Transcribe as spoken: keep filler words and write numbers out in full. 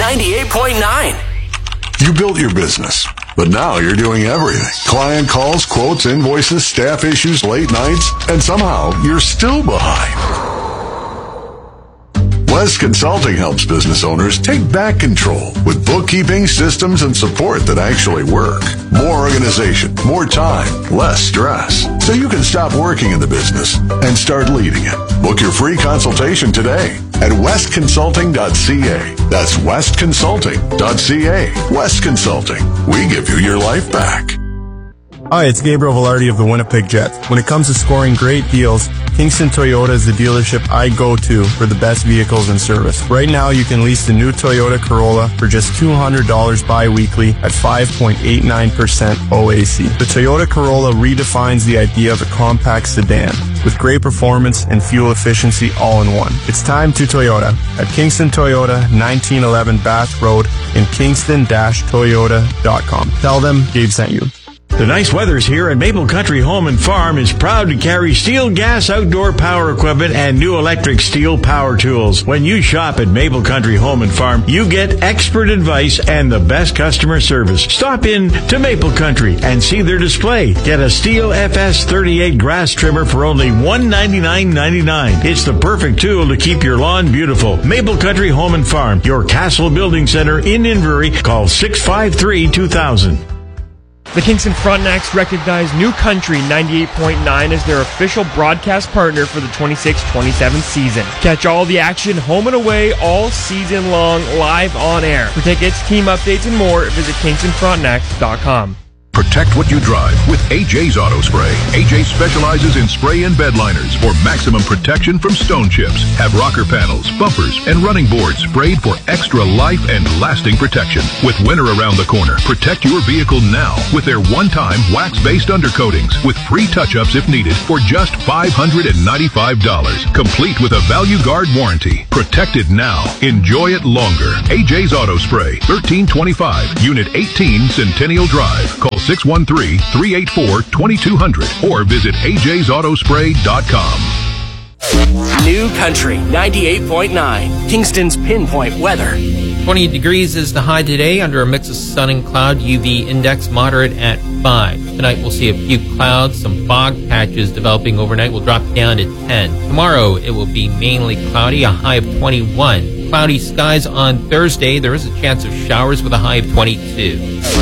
ninety-eight point nine. You built your business, but now you're doing everything. Client calls, quotes, invoices, staff issues, late nights, and somehow you're still behind. West Consulting helps business owners take back control with bookkeeping, systems, and support that actually work. More organization, more time, less stress. So you can stop working in the business and start leading it. Book your free consultation today at west consulting dot c a. That's west consulting dot c a. West Consulting. We give you your life back. Hi, it's Gabriel Velarde of the Winnipeg Jets. When it comes to scoring great deals, Kingston Toyota is the dealership I go to for the best vehicles and service. Right now, you can lease the new Toyota Corolla for just two hundred dollars bi-weekly at five point eight nine percent O A C. The Toyota Corolla redefines the idea of a compact sedan with great performance and fuel efficiency all in one. It's time to Toyota at Kingston Toyota, nineteen eleven Bath Road in kingston dash toyota dot com. Tell them Gabe sent you. The nice weather's here, and Maple Country Home and Farm is proud to carry steel gas outdoor power equipment and new electric steel power tools. When you shop at Maple Country Home and Farm, you get expert advice and the best customer service. Stop in to Maple Country and see their display. Get a Steel F S thirty-eight grass trimmer for only one ninety-nine ninety-nine. It's the perfect tool to keep your lawn beautiful. Maple Country Home and Farm, your Castle Building Center in Inverie. Call six five three two thousand. The Kingston Frontenacs recognize New Country ninety-eight point nine as their official broadcast partner for the twenty-six twenty-seven season. Catch all the action home and away all season long live on air. For tickets, team updates, and more, visit kingston frontenacs dot com. Protect what you drive with A J's Auto Spray. A J specializes in spray and bed liners for maximum protection from stone chips. Have rocker panels, bumpers, and running boards sprayed for extra life and lasting protection. With winter around the corner, protect your vehicle now with their one-time wax-based undercoatings with free touch-ups if needed for just five hundred ninety-five dollars. Complete with a Value Guard warranty. Protect it now. Enjoy it longer. A J's Auto Spray, thirteen twenty-five, Unit eighteen, Centennial Drive. Call six one three, three eight four, two two zero zero or visit a j's auto spray dot com. New Country ninety-eight point nine, Kingston's pinpoint weather. twenty degrees is the high today under a mix of sun and cloud. U V index moderate at five. Tonight we'll see a few clouds, some fog patches developing overnight. Will drop down to ten. Tomorrow it will be mainly cloudy, a high of twenty-one. Cloudy skies on Thursday. There is a chance of showers with a high of twenty-two.